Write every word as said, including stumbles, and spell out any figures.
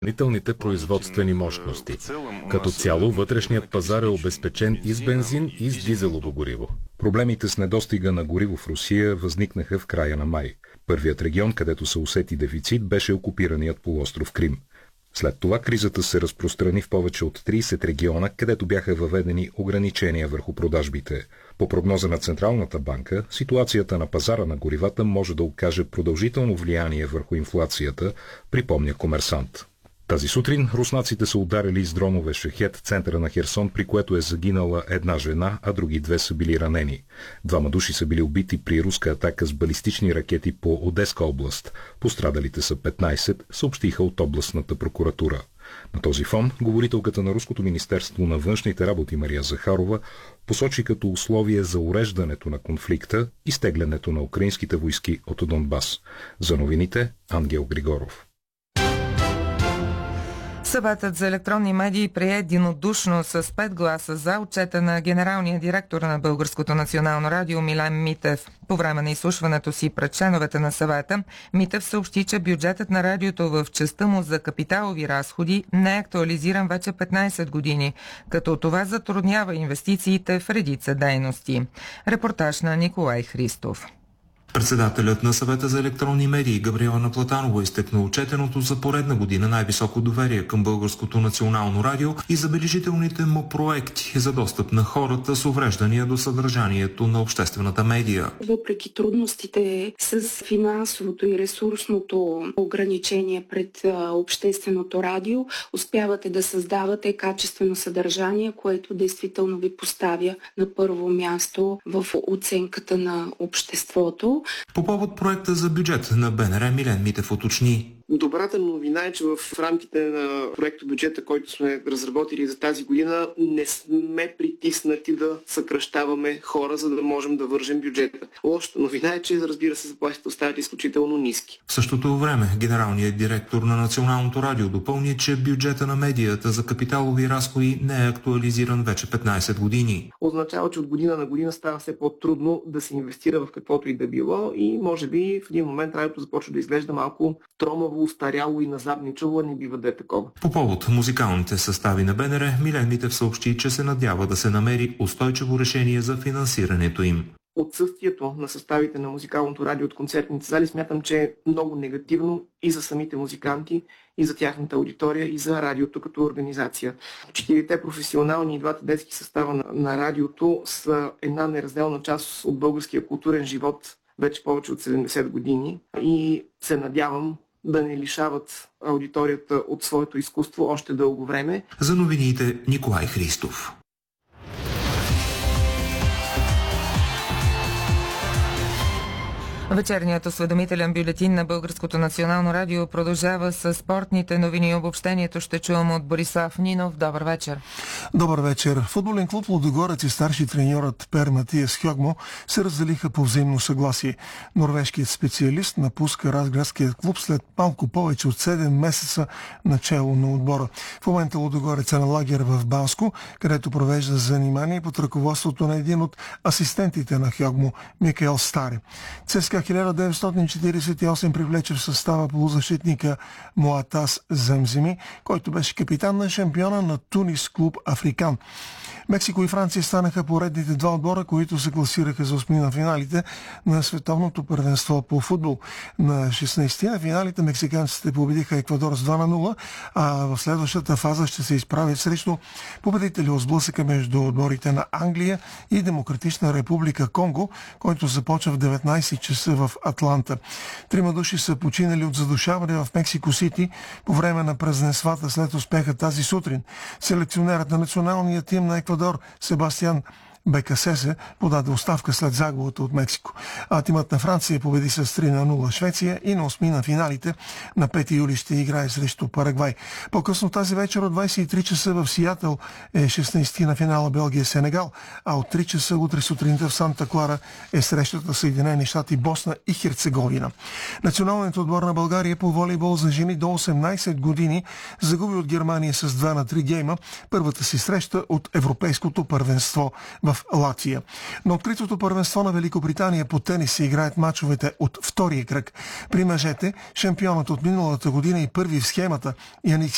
допълнителните производствени мощности. Като цяло, вътрешният пазар е обезпечен и с бензин, и с дизелово гориво. Проблемите с недостига на гориво в Русия възникнаха в края на май. Първият регион, където се усети дефицит, беше окупираният полуостров Крим. След това кризата се разпространи в повече от трийсет региона, където бяха въведени ограничения върху продажбите. По прогноза на Централната банка, ситуацията на пазара на горивата може да окаже продължително влияние върху инфлацията, припомня Комерсант. Тази сутрин руснаците са ударили с дронове Шахед центъра на Херсон, при което е загинала една жена, а други две са били ранени. Двама души са били убити при руска атака с балистични ракети по Одеска област. Пострадалите са петнайсет, съобщиха от областната прокуратура. На този фон, говорителката на Руското министерство на външните работи Мария Захарова посочи като условие за уреждането на конфликта изтеглянето на украинските войски от Донбас. За новините Ангел Григоров. Съветът за електронни медии прие единодушно с пет гласа за отчета на генералния директор на Българското национално радио Милен Митев. По време на изслушването си пред членовете на съвета, Митев съобщи, че бюджетът на радиото в частта му за капиталови разходи не е актуализиран вече петнайсет години, като това затруднява инвестициите в редица дейности. Репортаж на Николай Христов. Председателят на Съвета за електронни медии Габриела Наплатанова изтъкна отчетеното за поредна година най-високо доверие към Българското национално радио и забележителните му проекти за достъп на хората с увреждания до съдържанието на обществената медия. Въпреки трудностите с финансовото и ресурсното ограничение пред общественото радио, успявате да създавате качествено съдържание, което действително ви поставя на първо място в оценката на обществото. По повод проекта за бюджет на БНР Милен Митев уточни. Добрата новина е, че в рамките на проекта бюджета, който сме разработили за тази година, не сме притиснати да съкращаваме хора, за да можем да вържем бюджета. Лошата новина е, че разбира се заплатите остават изключително ниски. В същото време генералният директор на Националното радио допълни, че бюджета на медията за капиталови разходи не е актуализиран вече петнайсет години. Означава, че от година на година става все по-трудно да се инвестира в каквото и да било и може би в един момент радиото започва да изглежда малко тромаво, устаряло и назадничало, не бива да е такова. По повод музикалните състави на БНР, Милен Митев съобщи, че се надява да се намери устойчиво решение за финансирането им. Отсъствието на съставите на музикалното радио от концертните зали смятам, че е много негативно и за самите музиканти, и за тяхната аудитория, и за радиото като организация. Четирите професионални и двата детски състава на, на радиото са една неразделна част от българския културен живот вече повече от седемдесет години и се надявам да не лишават аудиторията от своето изкуство още дълго време. За новините Николай Христов. Вечерният осведомителен бюлетин на Българското национално радио продължава с спортните новини и обобщението. Ще чувам от Борислав Нинов. Добър вечер. Добър вечер. Футболен клуб Лудогорец и старши треньорът Пер Матиас Хьогмо се разделиха по взаимно съгласие. Норвежкият специалист напуска Разградският клуб след малко повече от седем месеца начало на отбора. В момента Лудогорец е на лагер в Банско, където провежда занимание под ръководството на един от асистентите на Хьогмо, Микаел Старе. ЦСКА хиляда деветстотин четирийсет и осем привлече в състава полузащитника Муатас Земземи, който беше капитан на шампиона на Тунис клуб Африкан. Мексико и Франция станаха поредните два отбора, които се класираха за осми на финалите на световното първенство по футбол. На шестнайсети на финалите мексиканците победиха Еквадор с два на нула, а в следващата фаза ще се изправят срещу победители от сблъсъка между отборите на Англия и Демократична република Конго, който започва в деветнайсет часа в Атланта. Трима души са починали от задушаване в Мексико Сити по време на празненствата след успеха тази сутрин. Селекционерът на националния тим на Еквадор Себастиан Бекасесе подаде оставка след загубата от Мексико. А тимът на Франция победи с три на нула Швеция и на осми на финалите на пети юли ще играе срещу Парагвай. По-късно тази вечер от двайсет и три часа в Сиатъл е шестнайсети на финала Белгия-Сенегал, а от три часа утре сутринта в Санта Клара е срещата Съединени щати, Босна и Херцеговина. Националният отбор на България по волейбол за жени до осемнайсет години загуби от Германия с два на три гейма първата си среща от Европейското първенство в Латвия. На откритото първенство на Великобритания по тенис се играят мачовете от втория кръг. При мъжете шампионът от миналата година и първи в схемата Яник